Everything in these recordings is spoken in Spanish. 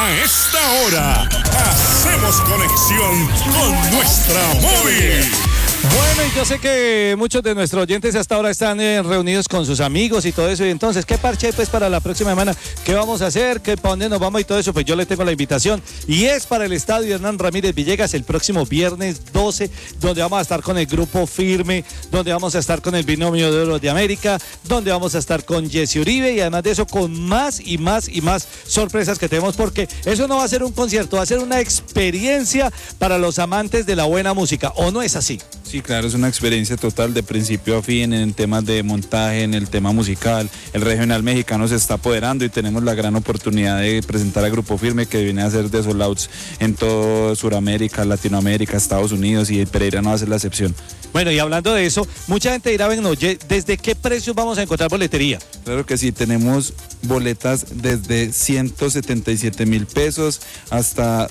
A esta hora, hacemos conexión con nuestra móvil. Bueno, y yo sé que muchos de nuestros oyentes hasta ahora están reunidos con sus amigos y todo eso. Y entonces, ¿qué parche pues para la próxima semana? ¿Qué vamos a hacer? ¿Para dónde nos vamos y todo eso? Pues yo le tengo la invitación. Y es para el Estadio Hernán Ramírez Villegas el próximo viernes 12, donde vamos a estar con el Grupo Firme, donde vamos a estar con el Binomio de Oro de América, donde vamos a estar con Jesse Uribe y además de eso con más y más y más sorpresas que tenemos, porque eso no va a ser un concierto, va a ser una experiencia para los amantes de la buena música, ¿o no es así? Sí, claro, es una experiencia total de principio a fin en temas de montaje, en el tema musical. El regional mexicano se está apoderando y tenemos la gran oportunidad de presentar a Grupo Firme, que viene a hacer de sold outs en todo Sudamérica, Latinoamérica, Estados Unidos, y Pereira no va a ser la excepción. Bueno, y hablando de eso, mucha gente dirá, bueno, oye, ¿desde qué precios vamos a encontrar boletería? Claro que sí, tenemos boletas desde 177,000 pesos hasta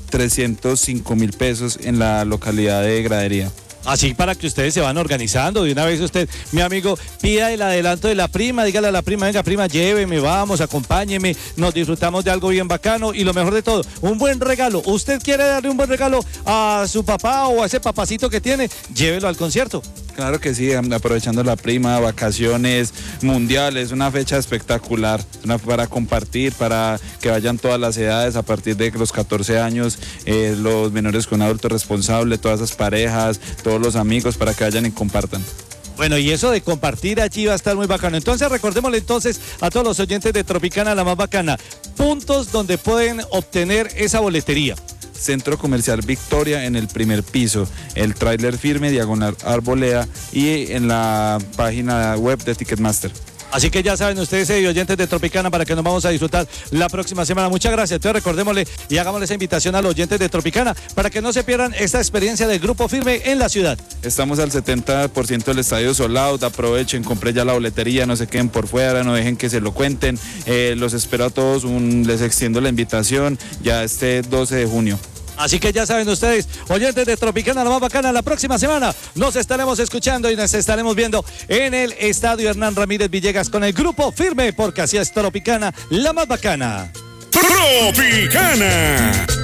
305,000 pesos en la localidad de Gradería. Así para que ustedes se van organizando. De una vez usted, mi amigo, pida el adelanto de la prima, dígale a la prima, venga prima, lléveme, vamos, acompáñeme, nos disfrutamos de algo bien bacano y lo mejor de todo, un buen regalo. ¿Usted quiere darle un buen regalo a su papá o a ese papacito que tiene? Llévelo al concierto. Claro que sí, aprovechando la prima, vacaciones mundiales, una fecha espectacular, para compartir, para que vayan todas las edades a partir de los 14 años, los menores con adulto responsable, todas esas parejas, todos los amigos, para que vayan y compartan. Bueno, y eso de compartir allí va a estar muy bacano. Entonces, recordémosle entonces a todos los oyentes de Tropicana, la más bacana, puntos donde pueden obtener esa boletería. Centro Comercial Victoria en el primer piso, el Tráiler Firme, diagonal Arboleda, y en la página web de Ticketmaster. Así que ya saben ustedes, oyentes de Tropicana, para que nos vamos a disfrutar la próxima semana. Muchas gracias. Entonces recordémosle y hagámosle esa invitación a los oyentes de Tropicana para que no se pierdan esta experiencia del Grupo Firme en la ciudad. Estamos al 70% del estadio sold out. Aprovechen, compré ya la boletería, no se queden por fuera, no dejen que se lo cuenten. Los espero a todos, les extiendo la invitación ya este 12 de junio. Así que ya saben ustedes, oyentes de Tropicana, la más bacana, la próxima semana nos estaremos escuchando y nos estaremos viendo en el Estadio Hernán Ramírez Villegas con el Grupo Firme, porque así es Tropicana, la más bacana. Tropicana.